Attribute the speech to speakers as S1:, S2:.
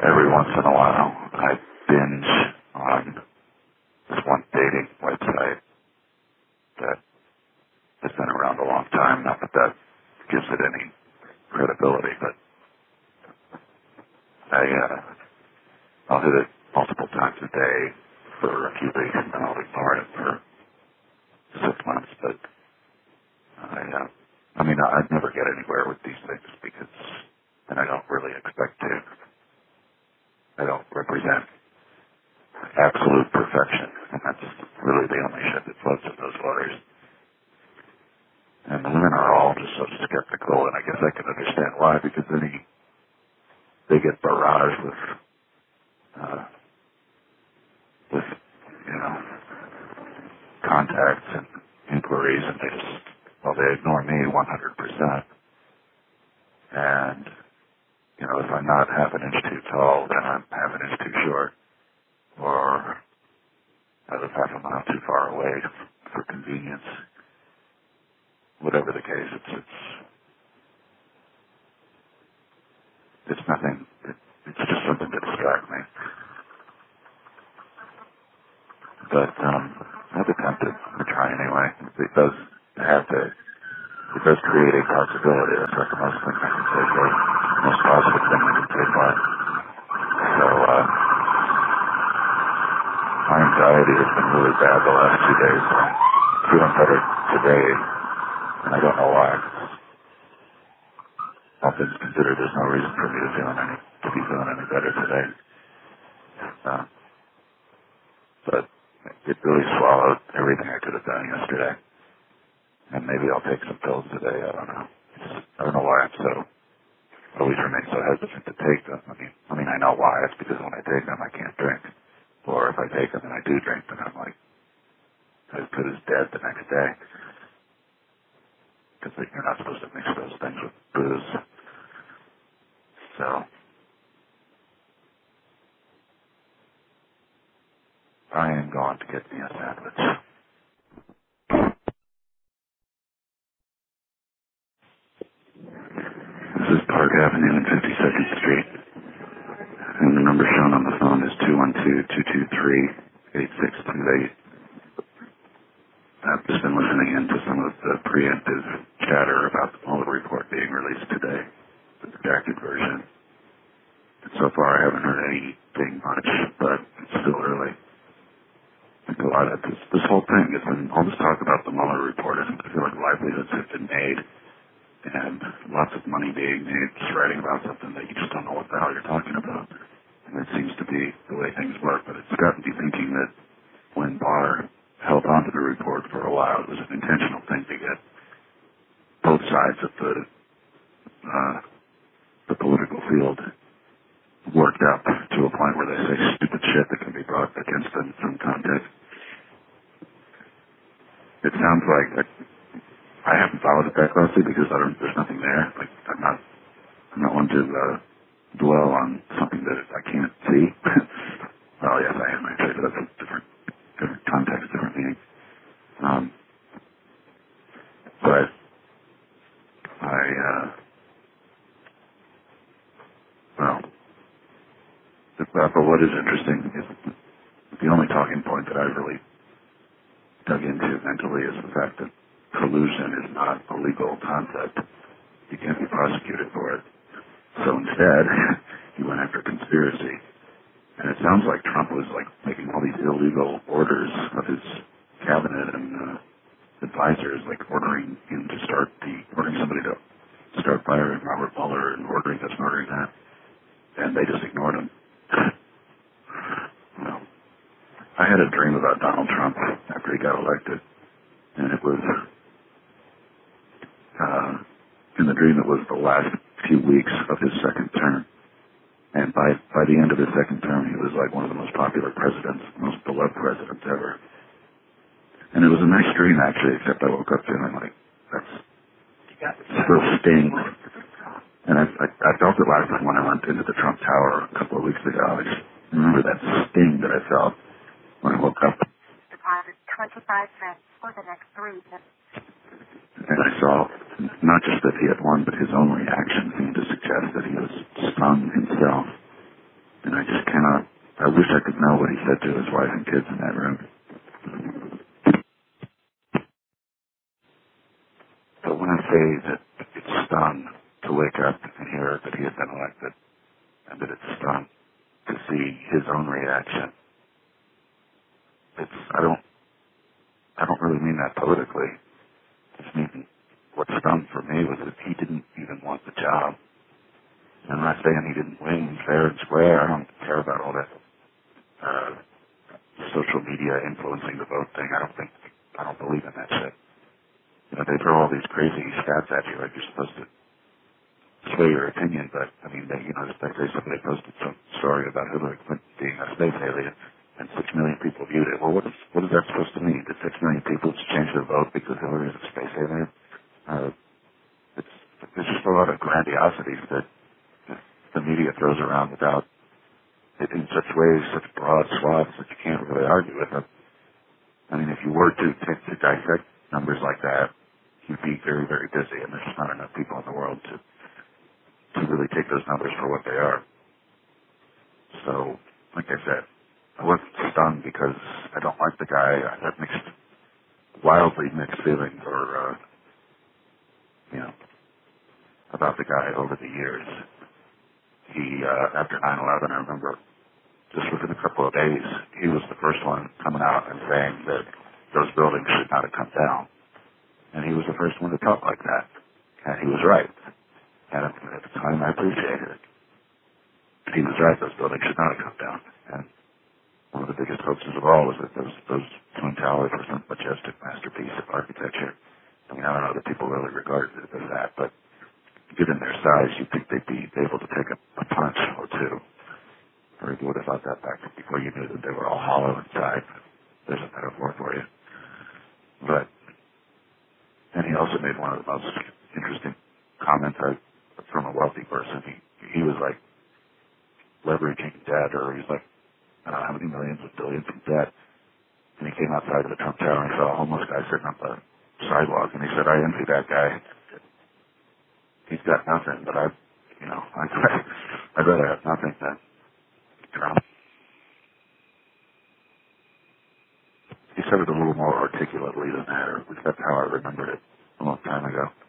S1: every once in a while, I binge on this one dating website that has been around a long time. Not that that gives it any credibility, but I'll hit it multiple times a day for a few weeks, and then I'll ignore it for 6 months. But I'd never get anywhere with these things because, and I don't really expect to. I don't represent absolute perfection, and that's really the only shit that floats in those waters. And the women are all just so skeptical, and I guess I can understand why, because then they get barraged with contacts and inquiries, and they ignore me 100%. And, if I'm not half an inch too tall, then I'm half an inch too short, or I live half a mile too far away for convenience. Whatever the case, it's nothing. It's just something to distract me. But I've attempted to try anyway. It does create a possibility. That's like the most thing I can take, or the most positive thing I can take on. So my anxiety has been really bad the last 2 days. I'm feeling better today, and I don't know why. All things considered, there's no reason for me to be feeling any better today. But it really swallowed everything I could have done yesterday. And maybe I'll take some pills today. I don't know. I don't know why I'm always remain so hesitant to take them. I know why. It's because when I take them, I can't drink. Or if I take them and I do drink, then I'm like as good as dead the next day. Because you're not supposed to mix those things with booze. So I am going to get me a sandwich. This is Park Avenue and 52nd Street. And the number shown on the phone is 212-223-8628. I've just been listening into some of the preemptive chatter about the Mueller report being released today, the redacted version. And so far I haven't heard anything much, but it's still early. I think a lot of this whole thing has been, all this talk about the Mueller report, I feel like livelihoods have been made and lots of money being made just writing about something that you just don't know what the hell you're talking about. And it seems to be the way things work, but it's gotten me thinking that when Barr held on to the report for a while, it was an intentional thing to get both sides of the political field worked up to a point where they say stupid shit that can be brought against them in some context. It sounds like I haven't followed it that closely because there's nothing there. Like I'm not one to dwell on something that I can't see. Well, yes, I am actually, but that's a different context, different meaning. But but what is interesting is the only talking point that I've really dug into mentally is the fact that collusion is not a legal concept. You can't be prosecuted for it. So instead, he went after conspiracy. And it sounds like Trump was like making all these illegal orders of his cabinet and advisors, like ordering somebody to start firing Robert Mueller and ordering this and ordering that. And they just ignored him. Well, I had a dream about Donald Trump after he got elected. And it was, in the dream, it was the last few weeks of his second term. And by the end of his second term, he was like one of the most popular presidents, most beloved presidents ever. And it was a nice dream, actually, except I woke up feeling like, it's still sting. And I felt it last time when I went into the Trump Tower a couple of weeks ago. I just remember that sting that I felt when I woke up.
S2: Deposit 25 cents for the next 3 minutes.
S1: And I saw not just that he had won, but his own reaction seemed to suggest that he was stung himself. And I just cannot, I wish I could know what he said to his wife and kids in that room. But when I say that it stung to wake up and hear that he had been elected, and that it stung to see his own reaction, I don't really mean that politically. I just mean what stung for me was that he didn't even want the job. And I'm not saying he didn't win fair and square. I don't care about all that social media influencing the vote thing. I don't believe in that shit. You know, they throw all these crazy stats at you like you're supposed to sway your opinion, but I mean, just like say somebody posted some story about Hillary Clinton being a space alien, and 6 million people viewed it. Well, what is that supposed to mean? Did 6 million people just change their vote because Hillary is a space alien? There's just a lot of grandiosity that the media throws around without, in such ways, such broad swaths that you can't really argue with them. I mean, if you were to dissect numbers like that, you'd be very, very busy, and there's just not enough people in the world to really take those numbers for what they are. So, like I said, I wasn't stunned because I don't like the guy. I have wildly mixed feelings about the guy over the years. He, after 9/11, I remember just within a couple of days, he was the first one coming out and saying that those buildings should not have come down. And he was the first one to talk like that. And he was right. And at the time, I appreciated it. He was right. Those buildings should not have come down. And one of the biggest hoaxes of all was that those Twin Towers were some majestic masterpiece of architecture. I mean, I don't know that people really regarded it as that, but given their size, you'd think they'd be able to take a punch or two. Or you would have thought that back before you knew that they were all hollow inside. There's a metaphor for you. And he also made one of the most interesting comments from a wealthy person. He was like leveraging debt, or he's like, I don't know how many millions of billions in debt. And he came outside of the Trump Tower and he saw a homeless guy sitting on the sidewalk, and he said, I envy that guy. He's got nothing, but I'd rather have nothing than Trump. He said it a little more articulately than that, or at least that's how I remembered it a long time ago.